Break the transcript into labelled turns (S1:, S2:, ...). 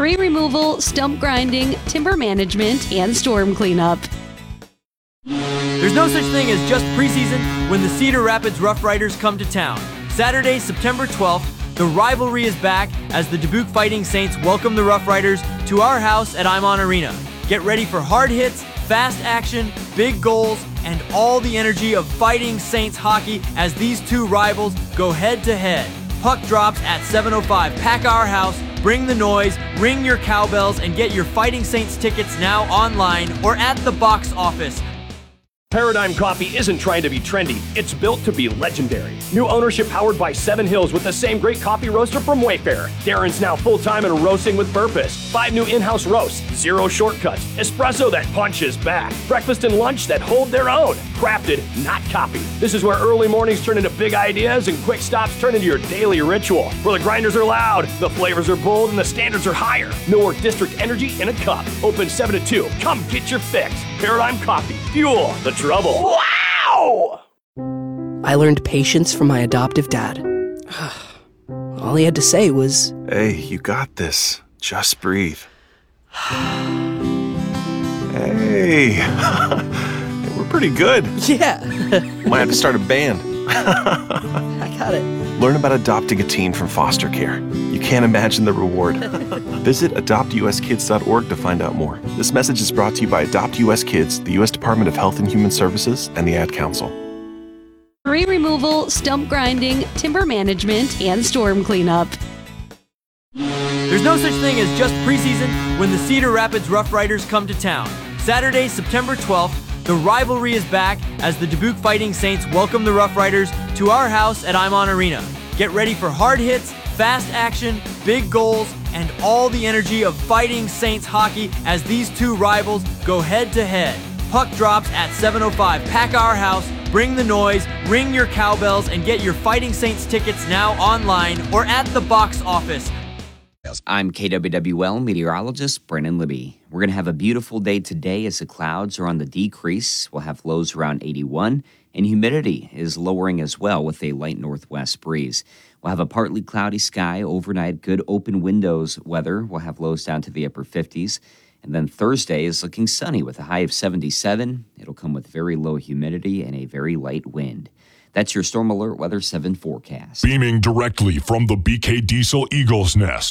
S1: Tree removal, stump grinding, timber management, and storm cleanup.
S2: There's no such thing as just preseason when the Cedar Rapids Rough Riders come to town. Saturday, September 12th, the rivalry is back as the Dubuque Fighting Saints welcome the Rough Riders to our house at Imon Arena. Get ready for hard hits, fast action, big goals, and all the energy of Fighting Saints hockey as these two rivals go head-to-head. Puck drops at 7:05. Pack our house, bring the noise, ring your cowbells, and get your Fighting Saints tickets now online or at the box office.
S3: Paradigm Coffee isn't trying to be trendy, it's built to be legendary. New ownership powered by Seven Hills with the same great coffee roaster from Wayfair. Darren's now full-time and roasting with purpose. 5 new in-house roasts, 0 shortcuts, espresso that punches back, breakfast and lunch that hold their own. Crafted, not copied. This is where early mornings turn into big ideas and quick stops turn into your daily ritual. Where the grinders are loud, the flavors are bold, and the standards are higher. No more district energy in a cup. Open 7 to 2. Come get your fix. Paradigm Coffee. Fuel the trouble. Wow!
S4: I learned patience from my adoptive dad. All he had to say was,
S5: "Hey, you got this. Just breathe." Hey, we're pretty good.
S4: yeah,
S5: Might have to start a band.
S4: I got it.
S5: Learn about adopting a teen from foster care. You can't imagine the reward. Visit adoptuskids.org to find out more. This message is brought to you by Adopt US Kids, the U.S. Department of Health and Human Services, and the Ad Council.
S1: Tree removal, stump grinding, timber management, and storm cleanup.
S2: There's no such thing as just preseason when the Cedar Rapids Rough Riders come to town. Saturday, September 12th, the rivalry is back as the Dubuque Fighting Saints welcome the Rough Riders to our house at Imon Arena. Get ready for hard hits, fast action, big goals, and all the energy of Fighting Saints hockey as these two rivals go head-to-head. Puck drops at 7:05. Pack our house, bring the noise, ring your cowbells, and get your Fighting Saints tickets now online or at the box office.
S6: I'm KWWL meteorologist Brennan Libby. We're going to have a beautiful day today as the clouds are on the decrease. We'll have lows around 81, and humidity is lowering as well with a light northwest breeze. We'll have a partly cloudy sky overnight, good open windows weather. We'll have lows down to the upper 50s. And then Thursday is looking sunny with a high of 77. It'll come with very low humidity and a very light wind. That's your Storm Alert Weather 7 forecast.
S7: Beaming directly from the BK Diesel Eagles Nest.